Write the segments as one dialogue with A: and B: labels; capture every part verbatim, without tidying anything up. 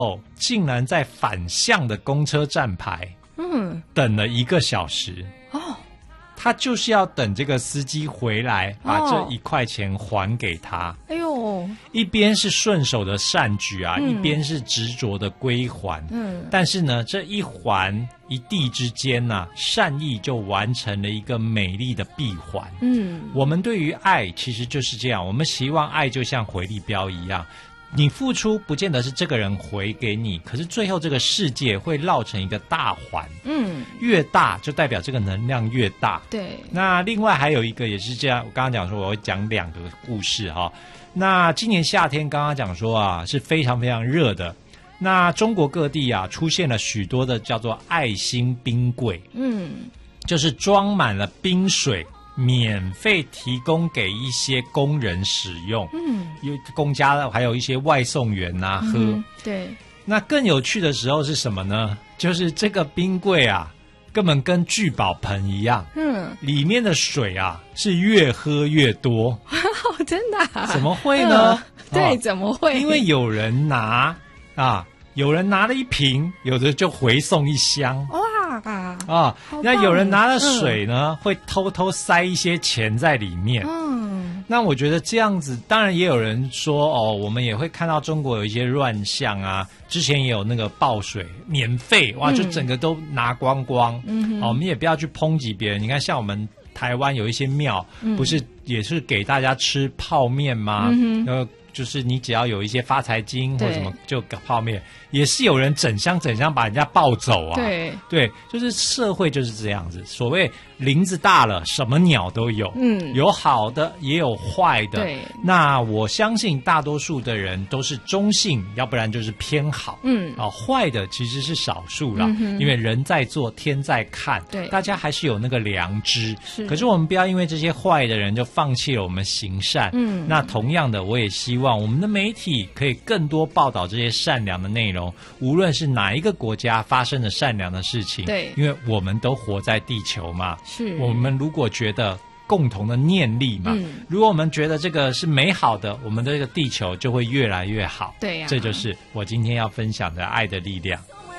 A: 哦，竟然在反向的公车站牌，嗯，等了一个小时哦。他就是要等这个司机回来，把这一块钱还给他。哦、哎呦，一边是顺手的善举啊，嗯、一边是执着的归还。嗯，但是呢，这一还一地之间呢、啊，善意就完成了一个美丽的闭环。嗯，我们对于爱其实就是这样，我们希望爱就像回力镖一样。你付出不见得是这个人回给你，可是最后这个世界会绕成一个大环，嗯，越大就代表这个能量越大。对，那另外还有一个也是这样，我刚刚讲说我会讲两个故事哈。那今年夏天刚刚讲说啊是非常非常热的，那中国各地啊出现了许多的叫做爱心冰柜，嗯，就是装满了冰水。免费提供给一些工人使用，嗯，有公家还有一些外送员呐、啊、喝、嗯。对，那更有趣的时候是什么呢？就是这个冰柜啊，根本跟聚宝盆一样，嗯，里面的水啊是越喝越多。真的、啊？怎么会呢？呃、对、哦，怎么会？因为有人拿啊，有人拿了一瓶，有的就回送一箱。哇！啊啊！那有人拿了水呢、嗯，会偷偷塞一些钱在里面。嗯，那我觉得这样子，当然也有人说哦，我们也会看到中国有一些乱象啊。之前也有那个报水免费，哇，就整个都拿光光。嗯，哦，我们也不要去抨击别人。你看，像我们台湾有一些庙、嗯，不是也是给大家吃泡面吗？嗯，然后就是你只要有一些发财金或什么就搞泡面，也是有人整箱整箱把人家抱走啊。对对，就是社会就是这样子。所谓林子大了，什么鸟都有，嗯，有好的也有坏的。对，那我相信大多数的人都是中性，要不然就是偏好。嗯，啊，坏的其实是少数啦、嗯，因为人在做，天在看。对，大家还是有那个良知。是，可是我们不要因为这些坏的人就放弃了我们行善。嗯，那同样的，我也希望。希望我们的媒体可以更多报道这些善良的内容，无论是哪一个国家发生的善良的事情，对，因为我们都活在地球嘛，是我们如果觉得共同的念力嘛、嗯，如果我们觉得这个是美好的，我们的这个地球就会越来越好。对呀、啊，这就是我今天要分享的爱的力量。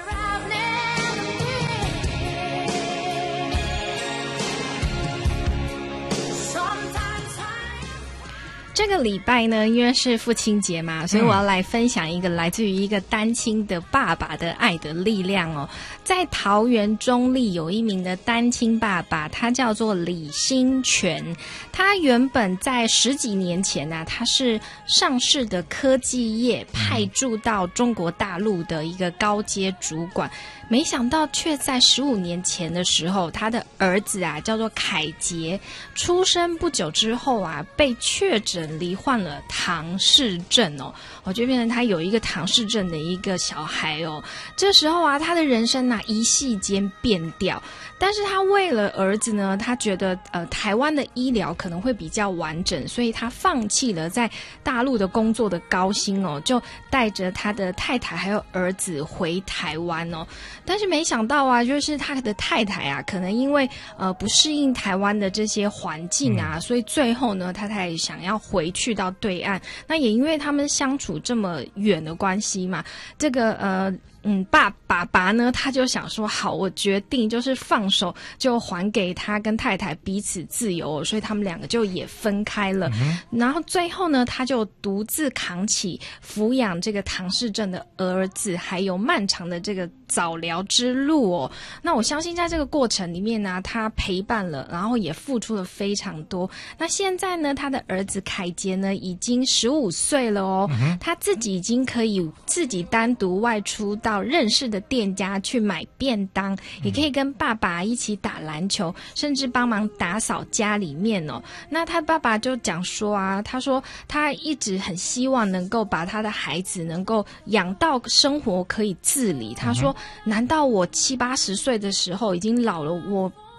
B: 这个礼拜呢，因为是父亲节嘛，所以我要来分享一个来自于一个单亲的爸爸的爱的力量哦。在桃园中坜有一名的单亲爸爸，他叫做李兴全。他原本在十几年前呢、啊，他是上市的科技业派驻到中国大陆的一个高阶主管。没想到却在十五年前的时候，他的儿子啊叫做凯杰，出生不久之后啊，被确诊罹患了唐氏症哦，我就变成他有一个唐氏症的一个小孩哦。这时候啊，他的人生啊一夕间变掉。但是他为了儿子呢，他觉得呃台湾的医疗可能会比较完整，所以他放弃了在大陆的工作的高薪哦，就带着他的太太还有儿子回台湾哦。但是没想到啊，就是他的太太啊，可能因为呃不适应台湾的这些环境啊、嗯，所以最后呢，太太想要回去到对岸。那也因为他们相处这么远的关系嘛，这个呃。嗯，爸爸爸呢，他就想说，好，我决定就是放手，就还给他跟太太彼此自由，所以他们两个就也分开了。嗯、然后最后呢，他就独自扛起抚养这个唐氏症的儿子，还有漫长的这个早疗之路哦。那我相信在这个过程里面呢，他陪伴了，然后也付出了非常多。那现在呢，他的儿子凯杰呢，已经十五岁了哦、嗯，他自己已经可以自己单独外出到到认识的店家去买便当，也可以跟爸爸一起打篮球，甚至帮忙打扫家里面哦。那他爸爸就讲说啊，他说他一直很希望能够把他的孩子能够养到生活可以自理。他说，难道我七八十岁的时候已经老了，我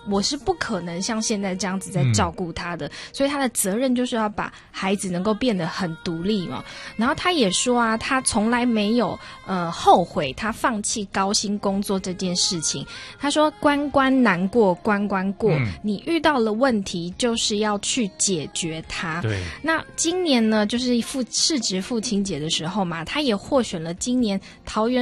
B: 我是不可能像现在这样子在照顾他的，嗯、所以他的责任就是要把孩子能够变得很独立嘛。然后他也说啊，他从来没有呃后悔他放弃高薪工作这件事情。他说关关难过关关过，嗯、你遇到了问题就是要去解决它。
A: 对，
B: 那今年呢，就是父世职父亲节的时候嘛，他也获选了今年桃园